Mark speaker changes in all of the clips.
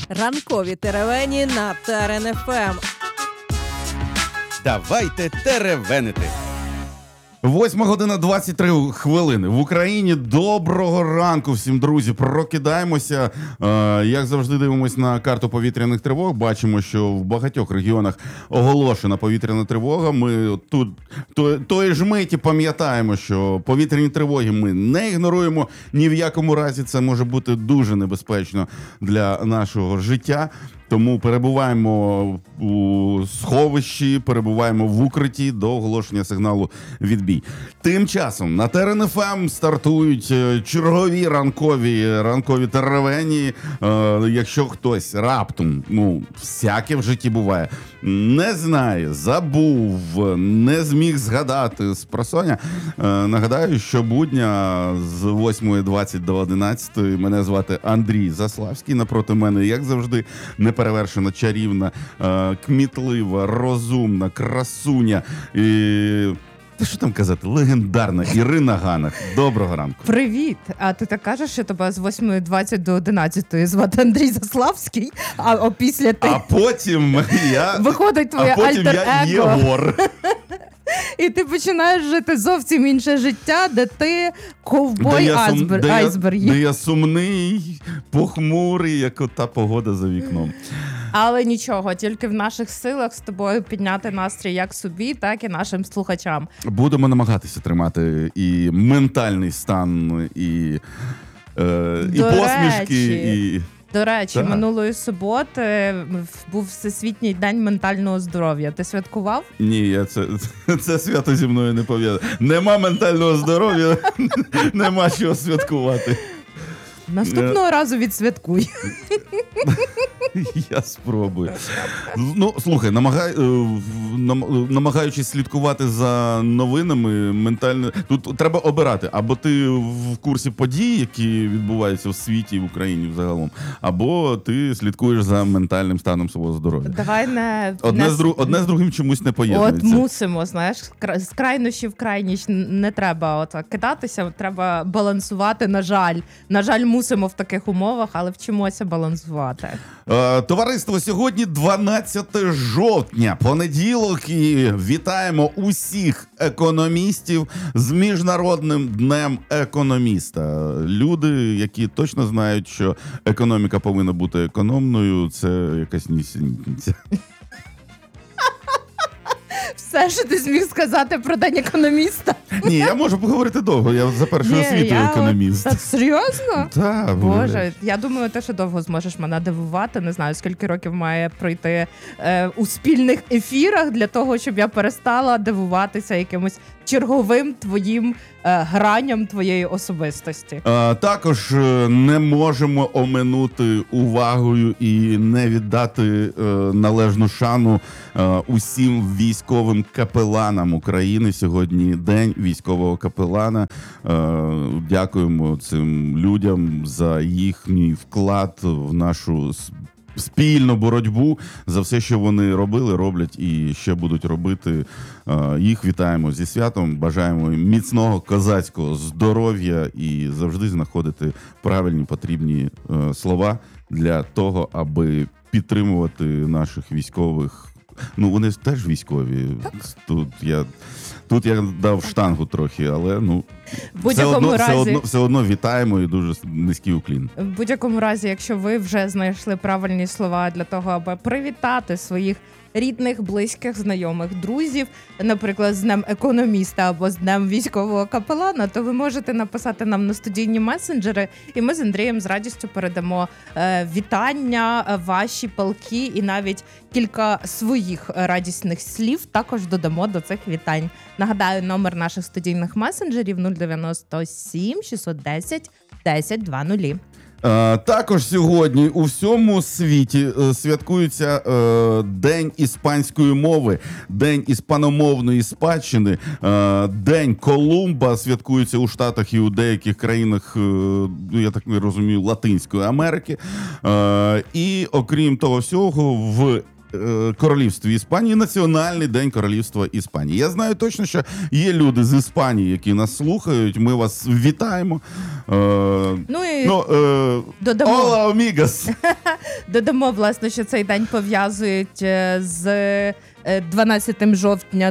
Speaker 1: Ранкові теревені на ТРН-ФМ.
Speaker 2: Давайте теревенити. 8:23 в Україні. Доброго ранку всім, друзі. Прокидаємося. Як завжди дивимося на карту повітряних тривог. Бачимо, що в багатьох регіонах оголошена повітряна тривога. Ми тут тої ж миті пам'ятаємо, що повітряні тривоги ми не ігноруємо ні в якому разі. Це може бути дуже небезпечно для нашого життя. Тому перебуваємо у сховищі, перебуваємо в укритті до оголошення сигналу «Відбій». Тим часом на ТРН-ФМ стартують чергові ранкові теревені. Якщо хтось раптом, всяке в житті буває, не знає, забув, не зміг згадати спросоння, нагадаю, що будня з 8:20 до 11 мене звати Андрій Заславський. Напроти мене, як завжди, неперевершена, чарівна, кмітлива, розумна, красуня і... Що там казати? Легендарна Ірина Ганах. Доброго ранку.
Speaker 3: Привіт! А ти так кажеш, що тебе з 8:20 до 11 звати Андрій Заславський, а після ти...
Speaker 2: А потім я...
Speaker 3: Виходить твоє альтер-его.
Speaker 2: Єгор.
Speaker 3: І ти починаєш жити зовсім інше життя, де ти ковбой айсберг.
Speaker 2: Де я сумний, похмурий, як ота погода за вікном.
Speaker 3: Але нічого, тільки в наших силах з тобою підняти настрій як собі, так і нашим слухачам.
Speaker 2: Будемо намагатися тримати і ментальний стан, і посмішки, і...
Speaker 3: До речі, минулої суботи був Всесвітній день ментального здоров'я. Ти святкував?
Speaker 2: Ні, це свято зі мною не пов'язано. Нема ментального здоров'я, нема чого святкувати.
Speaker 3: Наступного разу відсвяткуй.
Speaker 2: Я спробую. Слухай, намагаючись слідкувати за новинами, ментально... Тут треба обирати. Або ти в курсі подій, які відбуваються в світі і в Україні взагалом, або ти слідкуєш за ментальним станом свого здоров'я.
Speaker 3: Давай не...
Speaker 2: Одне з другим чомусь не поєднується.
Speaker 3: От мусимо, знаєш, з крайнощі в крайність не треба кидатися, треба балансувати, на жаль. На жаль, мусимо в таких умовах, але вчимося балансувати.
Speaker 2: Товариство, сьогодні 12 жовтня, понеділок, і вітаємо усіх економістів з Міжнародним днем економіста. Люди, які точно знають, що економіка повинна бути економною, це якась нісенітниця.
Speaker 3: Все, що ти зміг сказати про день економіста?
Speaker 2: Ні, я можу поговорити довго, я за першою освітою економіст.
Speaker 3: Так, серйозно?
Speaker 2: Так.
Speaker 3: Боже, я думаю, ти ще довго зможеш мене дивувати. Не знаю, скільки років має пройти у спільних ефірах для того, щоб я перестала дивуватися якимось черговим твоїм граням твоєї особистості.
Speaker 2: Також не можемо оминути увагою і не віддати належну шану усім військовим капеланам України. Сьогодні день військового капелана. Дякуємо цим людям за їхній вклад в нашу спільну боротьбу, за все, що вони робили, роблять і ще будуть робити. Їх вітаємо зі святом, бажаємо їм міцного козацького здоров'я і завжди знаходити правильні, потрібні слова для того, аби підтримувати наших військових. Вони теж військові. Тут я дав штангу трохи, але все одно вітаємо і дуже низький уклін.
Speaker 3: В будь-якому разі, якщо ви вже знайшли правильні слова для того, аби привітати своїх рідних, близьких, знайомих, друзів, наприклад, з Днем економіста або з Днем військового капелана, то ви можете написати нам на студійні месенджери, і ми з Андрієм з радістю передамо вітання, ваші палки і навіть кілька своїх радісних слів також додамо до цих вітань. Нагадаю, номер наших студійних месенджерів 097 610 1020.
Speaker 2: Також сьогодні у всьому світі святкується День іспанської мови, День іспаномовної спадщини, День Колумба святкується у Штатах і у деяких країнах, я так не розумію, Латинської Америки. І окрім того всього, в королівстві Іспанії Національний день королівства Іспанії. Я знаю точно, що є люди з Іспанії, які нас слухають. Ми вас вітаємо.
Speaker 3: Додамо.
Speaker 2: Hola, amigos!
Speaker 3: Додамо, власне, що цей день пов'язують з 12 жовтня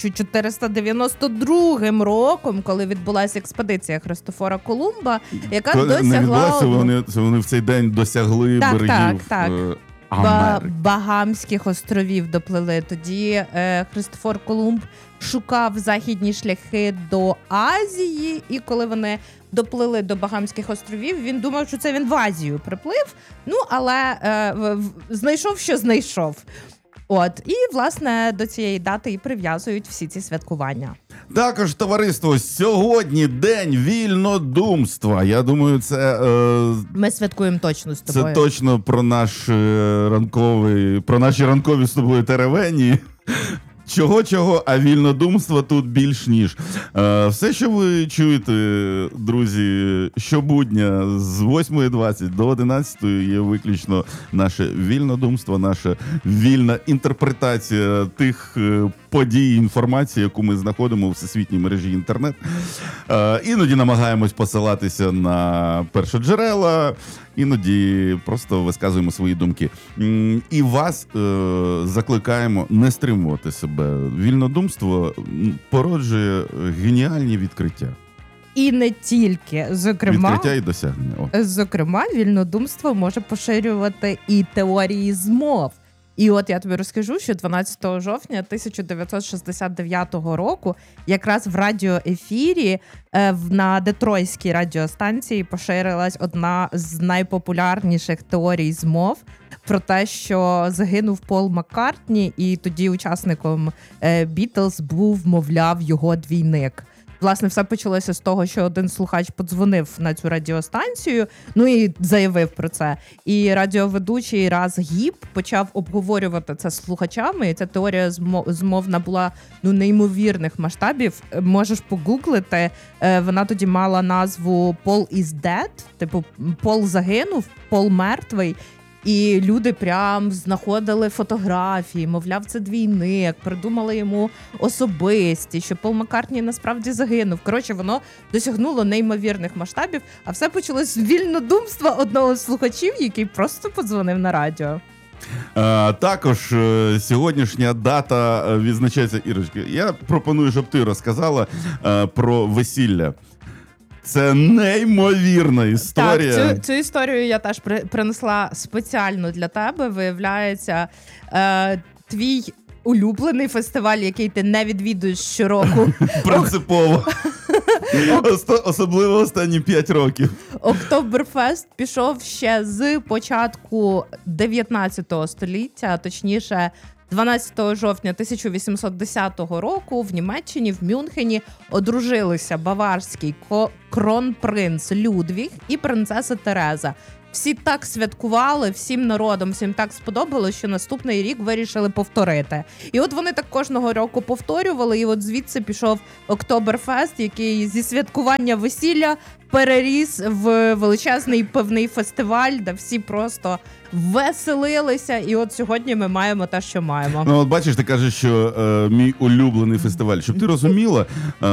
Speaker 3: 1492 роком, коли відбулася експедиція Христофора Колумба, яка досягла...
Speaker 2: Вони в цей день досягли берегів Америки.
Speaker 3: Багамських островів доплили. Тоді Христофор Колумб шукав західні шляхи до Азії, і коли вони доплили до Багамських островів, він думав, що це він в Азію приплив, але знайшов, що знайшов. І, власне, до цієї дати і прив'язують всі ці святкування.
Speaker 2: Також, товариство, сьогодні день вільнодумства. Я думаю, це...
Speaker 3: Ми святкуємо точно з тобою.
Speaker 2: Це точно про наші ранкові з тобою теревені. Чого, а вільнодумства тут більш ніж. Все, що ви чуєте, друзі, щобудня з 8:20 до 11:00 є виключно наше вільнодумство, наша вільна інтерпретація тих подій, інформації, яку ми знаходимо у всесвітній мережі інтернет. Іноді намагаємось посилатися на першоджерела, іноді просто висказуємо свої думки. І вас закликаємо не стримувати себе. Вільнодумство породжує геніальні відкриття.
Speaker 3: І не тільки.
Speaker 2: Відкриття і досягнення.
Speaker 3: Зокрема, вільнодумство може поширювати і теорії змов. І от я тобі розкажу, що 12 жовтня 1969 року якраз в радіоефірі на Детройтській радіостанції поширилась одна з найпопулярніших теорій змов про те, що загинув Пол Маккартні, і тоді учасником Бітлз був, мовляв, його двійник. Власне, все почалося з того, що один слухач подзвонив на цю радіостанцію, і заявив про це. І радіоведучий Раз Гіп почав обговорювати це з слухачами, і ця теорія змов набула неймовірних масштабів. Можеш погуглити, вона тоді мала назву «Paul is dead», типу Пол загинув, Пол мертвий. І люди прям знаходили фотографії, мовляв, це двійник, придумали йому особисті, що Пол Маккартні насправді загинув. Коротше, воно досягнуло неймовірних масштабів, а все почалось з вільнодумства одного з слухачів, який просто подзвонив на радіо.
Speaker 2: Також сьогоднішня дата відзначається, Ірочка. Я пропоную, щоб ти розказала про весілля. Це неймовірна історія.
Speaker 3: Так, цю історію я теж принесла спеціально для тебе. Виявляється, твій улюблений фестиваль, який ти не відвідуєш щороку.
Speaker 2: Принципово. Особливо останні 5 років.
Speaker 3: Октоберфест пішов ще з початку 19 століття, а точніше 12 жовтня 1810 року в Німеччині, в Мюнхені, одружилися баварський кронпринц Людвіг і принцеса Тереза. Всі так святкували, всім народом, всім так сподобалось, що наступний рік вирішили повторити. І от вони так кожного року повторювали, і от звідси пішов Октоберфест, який зі святкування весілля переріс в величезний пивний фестиваль, де всі просто веселилися. І от сьогодні ми маємо те, що маємо.
Speaker 2: От бачиш, ти кажеш, що мій улюблений фестиваль. Щоб ти розуміла,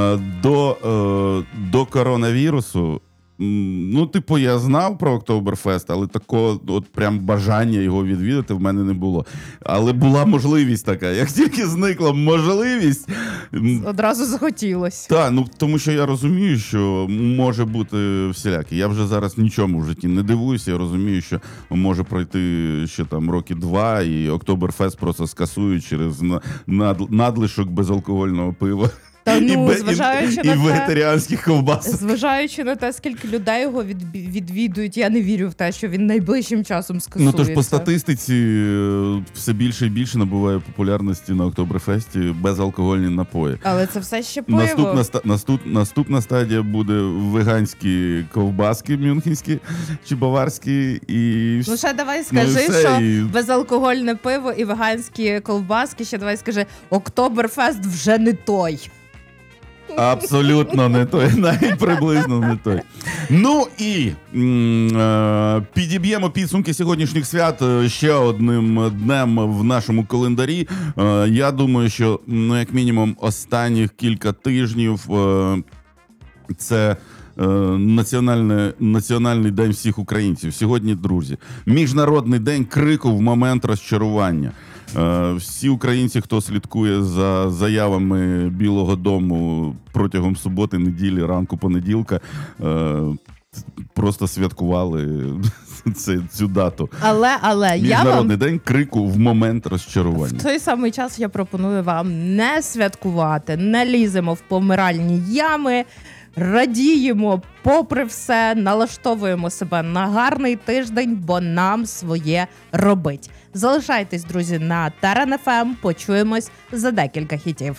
Speaker 2: до коронавірусу, я знав про Октоберфест, але такого прям бажання його відвідати в мене не було. Але була можливість така. Як тільки зникла можливість...
Speaker 3: Одразу захотілось.
Speaker 2: Так, тому що я розумію, що може бути всіляке. Я вже зараз нічому в житті не дивуюся. Я розумію, що може пройти ще там роки 2, і Октоберфест просто скасують через надлишок безалкогольного пива. І вегетаріанських ковбасок.
Speaker 3: Зважаючи на те, скільки людей його відвідують, я не вірю в те, що він найближчим часом скасується.
Speaker 2: Тож по статистиці все більше і більше набуває популярності на Октоберфесті безалкогольні напої.
Speaker 3: Але це все ще пиво.
Speaker 2: Наступна стадія буде веганські ковбаски мюнхенські чи баварські.
Speaker 3: Ще давай скажи, що безалкогольне пиво і веганські ковбаски, ще давай скажи, Октоберфест вже не той.
Speaker 2: Абсолютно не той, навіть приблизно не той. Ну і підіб'ємо підсумки сьогоднішніх свят ще одним днем в нашому календарі. Я думаю, що, ну, як мінімум, останніх кілька тижнів це національний день всіх українців. Сьогодні, друзі, міжнародний день крику в момент розчарування. Всі українці, хто слідкує за заявами Білого дому протягом суботи, неділі, ранку, понеділка, просто святкували цю дату.
Speaker 3: Але
Speaker 2: Міжнародний день крику в момент розчарування.
Speaker 3: в той самий час я пропоную вам не святкувати, не ліземо в помиральні ями, радіємо попри все, налаштовуємо себе на гарний тиждень, бо нам своє робить. Залишайтесь, друзі, на Терен ФМ. Почуємось за декілька хітів.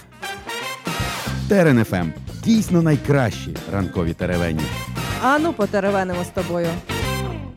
Speaker 4: Терен ФМ. Дійсно найкращі ранкові теревені.
Speaker 1: Ану, потеревенимо з тобою.